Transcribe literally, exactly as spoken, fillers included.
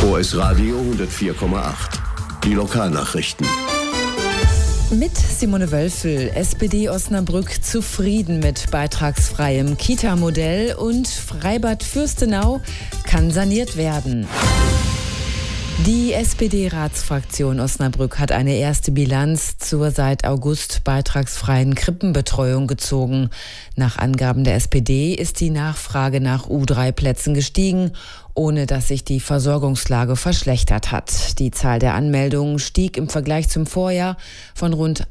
O S Radio hundertvier Komma acht. Die Lokalnachrichten. Mit Simone Wölfel, S P D Osnabrück zufrieden mit beitragsfreiem Kita-Modell und Freibad Fürstenau kann saniert werden. Die S P D-Ratsfraktion Osnabrück hat eine erste Bilanz zur seit August beitragsfreien Krippenbetreuung gezogen. Nach Angaben der S P D ist die Nachfrage nach U drei Plätzen gestiegen, ohne dass sich die Versorgungslage verschlechtert hat. Die Zahl der Anmeldungen stieg im Vergleich zum Vorjahr von rund